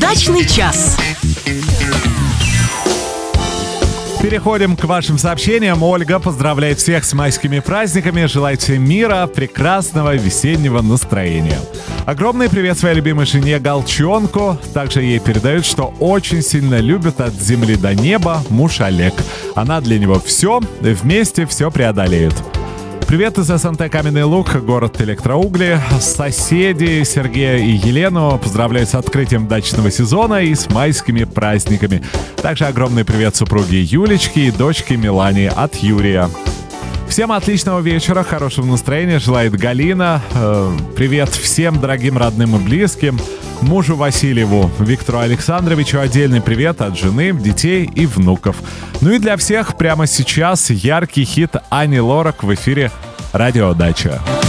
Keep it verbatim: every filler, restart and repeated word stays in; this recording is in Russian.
Дачный час. Переходим к вашим сообщениям. Ольга поздравляет всех с майскими праздниками, желает всем мира, прекрасного весеннего настроения. Огромный привет своей любимой жене Галчонку. Также ей передают, что очень сильно любит от земли до неба муж Олег. Она для него все, и вместе все преодолеют. Привет из СНТ «Каменный Луг», город Электроугли. Соседи Сергея и Елену поздравляют с открытием дачного сезона и с майскими праздниками. Также огромный привет супруге Юлечке и дочке Милане от Юрия. Всем отличного вечера, хорошего настроения желает Галина. Привет всем дорогим родным и близким. Мужу Васильеву Виктору Александровичу отдельный привет от жены, детей и внуков. Ну и для всех прямо сейчас яркий хит Ани Лорак в эфире «Радио Дача».